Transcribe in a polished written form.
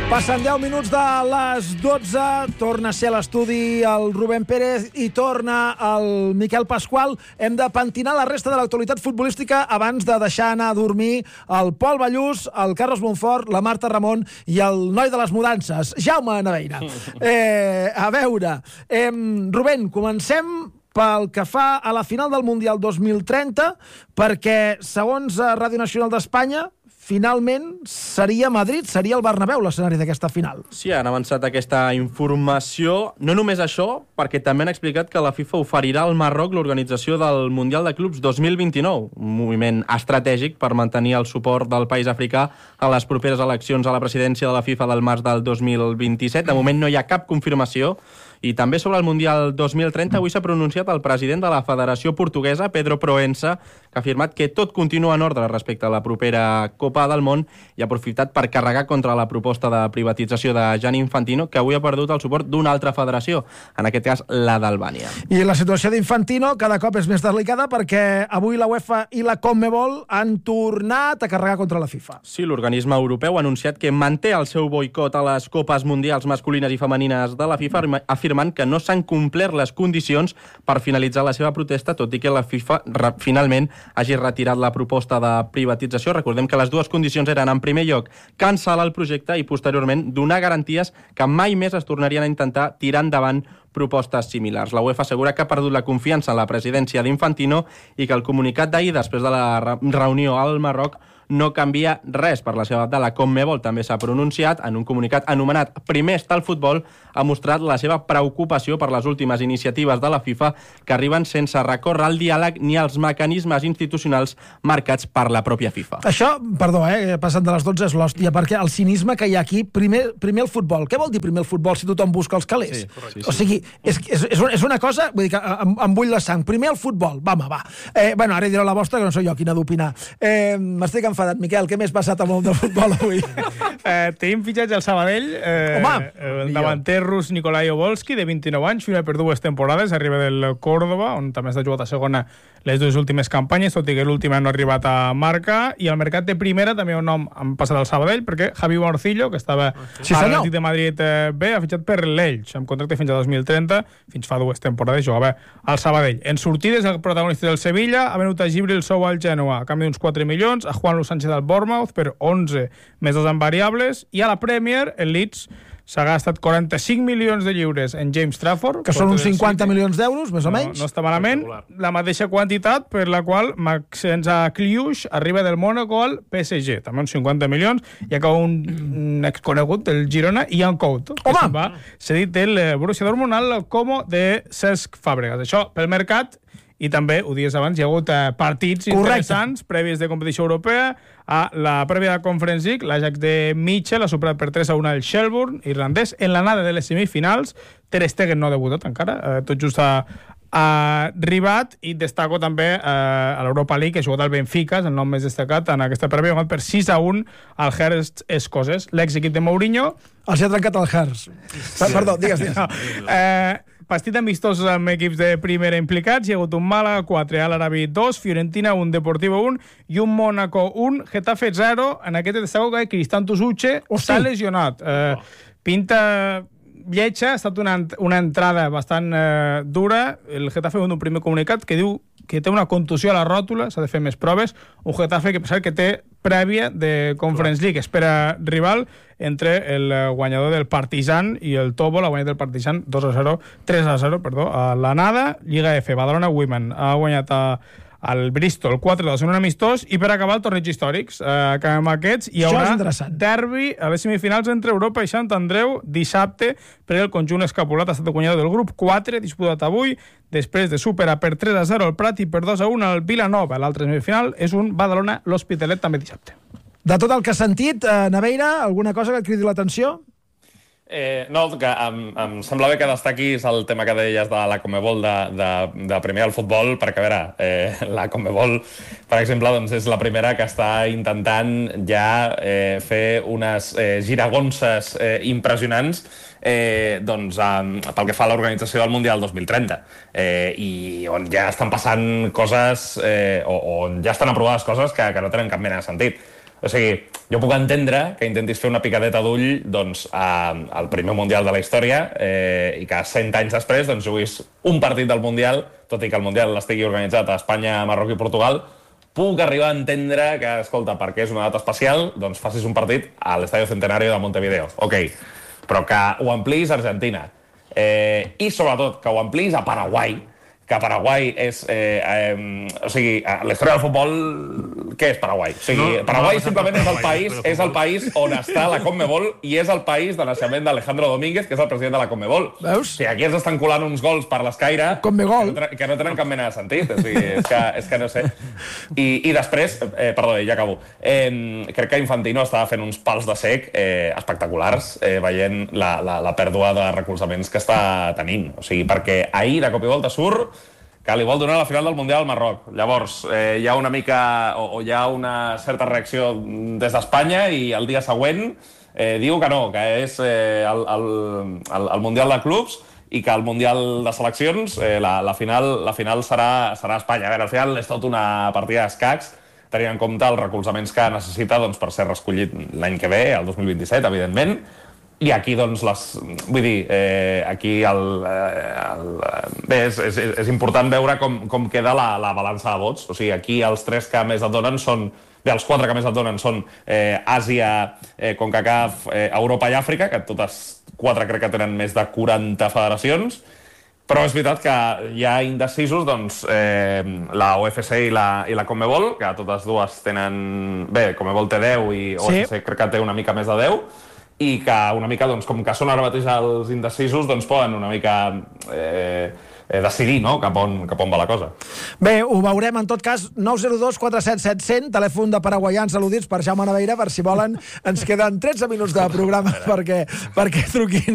Passen 10 minuts de les 12, torna a ser a l'estudi el Rubén Pérez i torna el Miquel Pasqual. Hem de pentinar la resta de l'actualitat futbolística abans de deixar anar a dormir el Pol Ballús, el Carlos Monfort, la Marta Ramon i el noi de les mudances, Jaume Naveira. A veure, Rubén, comencem pel que fa a la final del Mundial 2030, perquè, segons Ràdio Nacional d'Espanya, finalment seria Madrid, seria el Bernabéu l'escenari d'aquesta final. Sí, han avançat aquesta informació. No només això, perquè també han explicat que la FIFA oferirà al Marroc l'organització del Mundial de Clubs 2029, un moviment estratègic per mantenir el suport del país africà a les properes eleccions a la presidència de la FIFA del març del 2027. De moment no hi ha cap confirmació. I també sobre el Mundial 2030 avui s'ha pronunciat el president de la Federació Portuguesa, Pedro Proença, que ha afirmat que tot continua en ordre respecte a la propera Copa del Món i ha aprofitat per carregar contra la proposta de privatització de Gianni Infantino, que avui ha perdut el suport d'una altra federació, en aquest cas la d'Albània. I la situació d'Infantino cada cop és més delicada perquè avui la UEFA i la CONMEBOL han tornat a carregar contra la FIFA. Sí, l'organisme europeu ha anunciat que manté el seu boicot a les Copes Mundials masculines i femenines de la FIFA, afirmant que no s'han complert les condicions per finalitzar la seva protesta, tot i que la FIFA finalment hagi retirat la proposta de privatització. Recordem que les dues condicions eren, en primer lloc, cancel·lar el projecte i, posteriorment, donar garanties que mai més es tornarien a intentar tirar endavant propostes similars. La UEFA assegura que ha perdut la confiança en la presidència d'Infantino i que el comunicat d'ahir, després de la reunió al Marroc, no canvia res. Per la seva banda, la CONMEBOL també s'ha pronunciat. En un comunicat anomenat Primer està el futbol, ha mostrat la seva preocupació per les últimes iniciatives de la FIFA que arriben sense recórrer al diàleg ni als mecanismes institucionals marcats per la pròpia FIFA. Això, perdó, passant de les 12 és l'hòstia, perquè el cinisme que hi ha aquí, primer el futbol. Què vol dir primer el futbol si tothom busca els calés? Sí, o sigui, és una cosa, vull dir que em bull la sang. Primer el futbol, va. Bueno, ara diré la vostra, que no soc jo quina d'opinar. M'estic enfadat, Miquel, què més passat amb el del futbol avui? Tenim fitxatge al Sabadell, el davanter rus Nikolai Obolski, de 29 anys, firma per 2 temporades, arriba del Córdoba, on també està jugat a segona les dues últimes campanyes, tot i que l'última no ha arribat a marca, i al mercat de primera també un nom han passat al Sabadell, perquè Javi Morcillo, que estava a l'Atlètic de Madrid B, ha fitxat per l'Elx, amb contracte fins a 2030, fins fa 2 temporades jugava al Sabadell. En sortides, el protagonista del Sevilla ha venut a Gibril Sou al Genoa, a canvi d'uns 4 milions, a Juan Luis Sánchez al Bournemouth per 11 més 2 en variables, i a la Premier, el Leeds s'ha gastat 45 milions de lliures en James Trafford, que són uns 50 milions d'euros, més o menys. No està malament. La mateixa quantitat per la qual Maxenza Kliush arriba del Mónaco al PSG, també uns 50 milions, i acaba un exconegut del Girona, Ian Couto, que se'n va cedit del Borussia Dortmund al Como de Cesc Fàbregas. Això pel mercat. I també, ho dies abans, hi ha hagut partits interessants, prèvies de competició europea. A la prèvia de Conference League, l'Ajax de Mitchell ha superat per 3-1 el Shelbourne, irlandès. En l'anada de les semifinals, Ter Stegen no ha debutat encara, tot just ha arribat, i destaco també a l'Europa League, que ha jugat al Benfica, és el nom més destacat en aquesta prèvia, ha jugat per 6-1 al Hearts escocès. L'exequip de Mourinho... Els ha trencat el Hearts. Perdó, digues. Partit amistosos amb equips de primera implicats. Hi ha hagut un Màlaga 4, Al Arabi 2, Fiorentina 1, Deportivo 1 i un Mónaco 1, Getafe 0. En aquest destaco que Cristanto Uche està lesionat. Pinta lletja, ha estat una entrada bastant dura. El Getafe ha un primer comunicat que diu que té una contusió a la ròtula, s'ha de fer més proves. Un Getafe que té prèvia de Conference League, espera rival entre el guanyador del Partizan i el Tobol, ha guanyat el Partizan 3-0, a l'anada. Lliga F, Badalona Women ha guanyat al Bristol 4-2 en un amistós, i per acabar el torneig històrics, acabem aquests, hi haurà derbi a les semifinals entre Europa i Sant Andreu dissabte, perquè el conjunt escapulat ha estat guanyador del grup 4, disputat avui, després de superar per 3-0 el Prat i per 2-1 el Vilanova. L'altra semifinal és un Badalona l'Hospitalet, també dissabte. De tot el que has sentit, Naveira, alguna cosa que et cridi l'atenció? No, que em sembla bé que destaquis el tema que deies de la CONMEBOL de primer al futbol, perquè a veure, la CONMEBOL, per exemple, doncs és la primera que està intentant ja fer unes giragonses impressionants doncs, pel que fa a l'organització del Mundial 2030, i on ja estan passant coses, on ja estan aprovades coses que no tenen cap mena de sentit. O sigui, jo puc entendre que intentis fer una picadeta d'ull doncs, al primer Mundial de la història i que 100 anys després doncs, juguis un partit del Mundial, tot i que el Mundial estigui organitzat a Espanya, Marroc i Portugal, puc arribar a entendre que, escolta, perquè és una data especial, doncs facis un partit a l'Estadio Centenario de Montevideo. Ok, però que ho ampliïs a Argentina. I sobretot que ho ampliïs a Paraguai, que Paraguai és... o sigui, la història del futbol... Què és Paraguai? O sigui, Paraguai simplement és el país on està la CONMEBOL i és el país de naixement d'Alejandro Domínguez, que és el president de la CONMEBOL. Veus? O sigui, aquí ens estan colant uns gols per l'escaire que no tenen cap mena de sentit. O sigui, és que no sé. I després... Perdó, ja acabo. Crec que Infantino estava fent uns pals de sec espectaculars veient la pèrdua de recolzaments que està tenint. O sigui, perquè ahir de cop i volta surt que li vol donar la final del Mundial al Marroc. Llavors, hi ha una mica... o hi ha una certa reacció des d'Espanya i el dia següent diu que no, que és el Mundial de Clubs i que el Mundial de Seleccions, la final serà a Espanya. A veure, al final és tot una partida d'escacs, tenint en compte els recolzaments que necessita doncs, per ser reescollit l'any que ve, el 2027, evidentment. I aquí, doncs, vull dir, aquí bé, és important veure com queda la balança de vots. O sigui, aquí els 3 que més et donen són... Bé, els 4 que més et donen són Àsia, CONCACAF, Europa i Àfrica, que totes 4 crec que tenen més de 40 federacions, però és veritat que hi ha indecisos, doncs, la UFC i la CONMEBOL, que totes dues tenen... Bé, CONMEBOL té 10 i UFC crec que té una mica més de 10, i que una mica, doncs, com que són ara mateix els indecisos, doncs poden una mica decidir, no?, cap on va la cosa. Bé, ho veurem en tot cas. 902 477 100, telèfon de paraguaians al·ludits per Jaume Naveira, per si volen. Ens queden 13 minuts de programa perquè truquin